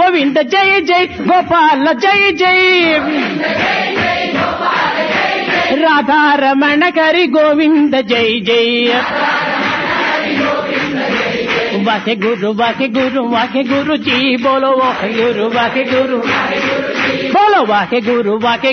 గోవింద జయ జయ గోపాల జయ జయ రాధారమణ కరి గోవింద జయ జయ वाके गुरु जी बोलो वाके गुरु बोलो वाके गुरु